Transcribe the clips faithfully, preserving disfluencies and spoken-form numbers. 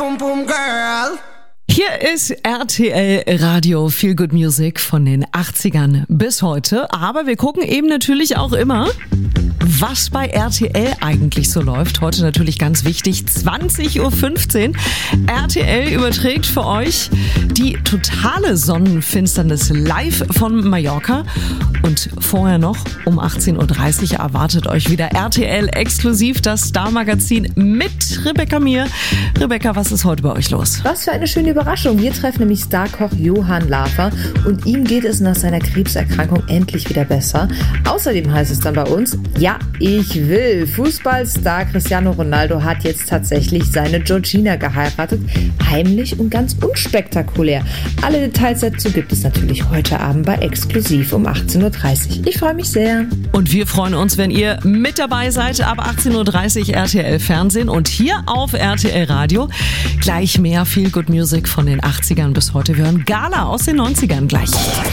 Boom Boom Girl. Hier ist R T L Radio Feel Good Music von den achtzigern bis heute. Aber wir gucken eben natürlich auch immer, was bei R T L eigentlich so läuft. Heute natürlich ganz wichtig, zwanzig Uhr fünfzehn. R T L überträgt für euch die totale Sonnenfinsternis live von Mallorca. Und vorher noch um achtzehn Uhr dreißig erwartet euch wieder R T L exklusiv das Star-Magazin mit Rebecca Mir. Rebecca, was ist heute bei euch los? Was für eine schöne Überraschung. Wir treffen nämlich Starkoch Johann Lafer und ihm geht es nach seiner Krebserkrankung endlich wieder besser. Außerdem heißt es dann bei uns, ja, ich will. Fußballstar Cristiano Ronaldo hat jetzt tatsächlich seine Georgina geheiratet. Heimlich und ganz unspektakulär. Alle Details dazu gibt es natürlich heute Abend bei Exklusiv um achtzehn Uhr dreißig. Ich freue mich sehr. Und wir freuen uns, wenn ihr mit dabei seid. Ab achtzehn Uhr dreißig R T L Fernsehen und hier auf R T L Radio. Gleich mehr Feel Good Music von den achtzigern bis heute. Wir hören Gala aus den neunzigern gleich.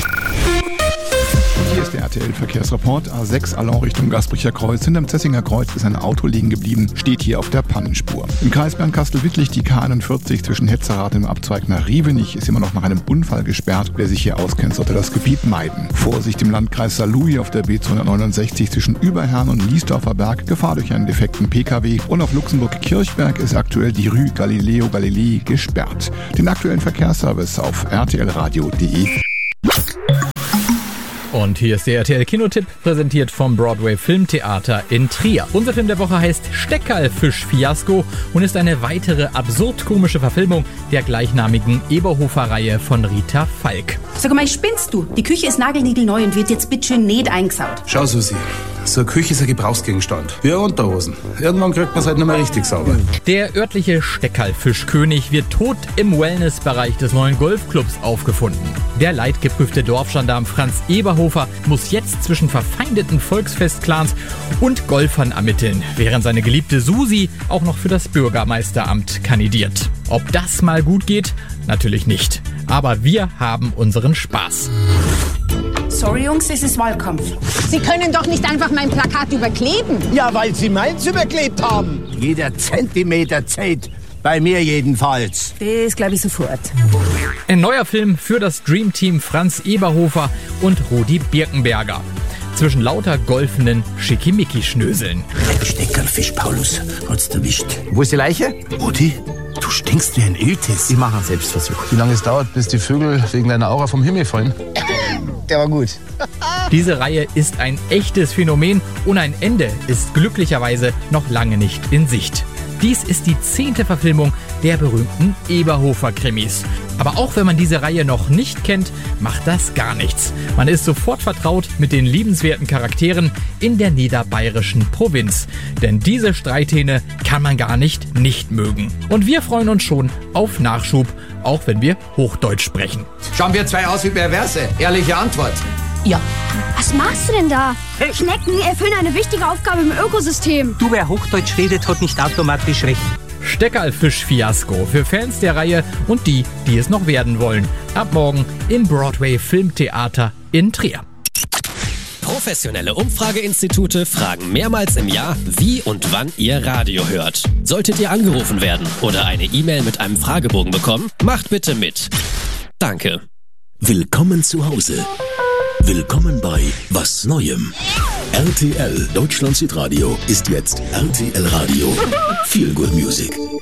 Hier ist der R T L-Verkehrsreport. A sechs Allon Richtung Gasbricher Kreuz. Hinterm Zessinger Kreuz ist ein Auto liegen geblieben, steht hier auf der Pannenspur. Im Kreis Bernkastel-Wittlich die K einundvierzig zwischen Hetzerath im Abzweig nach Rievenich ist immer noch nach einem Unfall gesperrt. Wer sich hier auskennt, sollte das Gebiet meiden. Vorsicht im Landkreis Saarlouis auf der B zweihundertneunundsechzig zwischen Überherrn und Liesdorfer Berg. Gefahr durch einen defekten P K W. Und auf Luxemburg-Kirchberg ist aktuell die Rue Galileo Galilei gesperrt. Den aktuellen Verkehrsservice auf r t l radio punkt d e. Und hier ist der R T L-Kinotipp, präsentiert vom Broadway Filmtheater in Trier. Unser Film der Woche heißt Steckerlfisch-Fiasko und ist eine weitere absurd-komische Verfilmung der gleichnamigen Eberhofer-Reihe von Rita Falk. Sag mal, spinnst du? Die Küche ist nagelniegelneu und wird jetzt bitteschön nicht eingesaut. Schau, Susi, so eine Küche ist ein Gebrauchsgegenstand. Wie eine Unterhosen. Irgendwann kriegt man es halt nicht mehr richtig sauber. Der örtliche Steckerlfischkönig wird tot im Wellnessbereich des neuen Golfclubs aufgefunden. Der leidgeprüfte Dorfgendarm Franz Eberhofer muss jetzt zwischen verfeindeten Volksfestclans und Golfern ermitteln, während seine geliebte Susi auch noch für das Bürgermeisteramt kandidiert. Ob das mal gut geht? Natürlich nicht. Aber wir haben unseren Spaß. Sorry, Jungs, es ist Wahlkampf. Sie können doch nicht einfach mein Plakat überkleben. Ja, weil Sie meins überklebt haben. Jeder Zentimeter zählt. Bei mir jedenfalls. Das glaube ich sofort. Ein neuer Film für das Dreamteam Franz Eberhofer und Rudi Birkenberger. Zwischen lauter golfenden Schickimicki-Schnöseln. Steckerlfisch, Paulus, hat's erwischt. Wo ist die Leiche? Rudi, du stinkst wie ein Iltis. Ich mache einen Selbstversuch. Wie lange es dauert, bis die Vögel wegen deiner Aura vom Himmel fallen? Der war gut. Diese Reihe ist ein echtes Phänomen und ein Ende ist glücklicherweise noch lange nicht in Sicht. Dies ist die zehnte Verfilmung der berühmten Eberhofer-Krimis. Aber auch wenn man diese Reihe noch nicht kennt, macht das gar nichts. Man ist sofort vertraut mit den liebenswerten Charakteren in der niederbayerischen Provinz. Denn diese Streithähne kann man gar nicht nicht mögen. Und wir freuen uns schon auf Nachschub, auch wenn wir Hochdeutsch sprechen. Schauen wir zwei aus wie Perverse. Ehrliche Antwort. Ja. Was machst du denn da? Hey. Schnecken erfüllen eine wichtige Aufgabe im Ökosystem. Du, wer Hochdeutsch redet, hat nicht automatisch recht. Steckerlfisch-Fiasko für Fans der Reihe und die, die es noch werden wollen. Ab morgen im Broadway Filmtheater in Trier. Professionelle Umfrageinstitute fragen mehrmals im Jahr, wie und wann ihr Radio hört. Solltet ihr angerufen werden oder eine E-Mail mit einem Fragebogen bekommen, macht bitte mit. Danke. Willkommen zu Hause. Willkommen bei Was Neuem. R T L Deutschland Südradio ist jetzt R T L Radio. Feel Good Music.